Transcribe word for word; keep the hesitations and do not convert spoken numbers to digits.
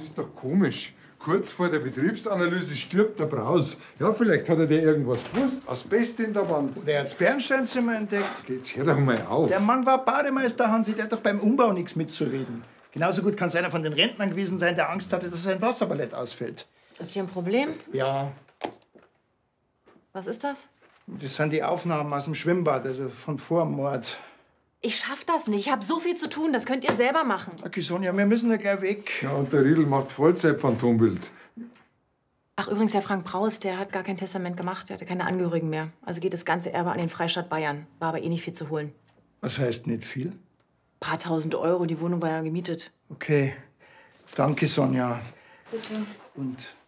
ist doch komisch. Kurz vor der Betriebsanalyse stirbt der Braus. Ja, vielleicht hat er dir irgendwas gewusst. Asbest in der Wand. Der hat das Bernsteinzimmer entdeckt. Jetzt hör doch mal auf. Der Mann war Bademeister, Hansi. Der hat doch beim Umbau nichts mitzureden. Genauso gut kann es einer von den Rentnern gewesen sein, der Angst hatte, dass sein Wasserballett ausfällt. Habt ihr ein Problem? Ja, Was ist das? das sind die Aufnahmen aus dem Schwimmbad, also von vor dem Mord. Ich schaff das nicht. Ich hab so viel zu tun. Das könnt ihr selber machen. Okay, Sonja, wir müssen ja gleich weg. Ja, und der Riedel macht Vollzeit-Phantombild. Ach, übrigens, der Frank Braus, der hat gar kein Testament gemacht. Der hatte keine Angehörigen mehr. Also geht das ganze Erbe an den Freistaat Bayern. War aber eh nicht viel zu holen. Was heißt nicht viel? Paar tausend Euro, die Wohnung war ja gemietet. Okay, danke, Sonja. Bitte. Und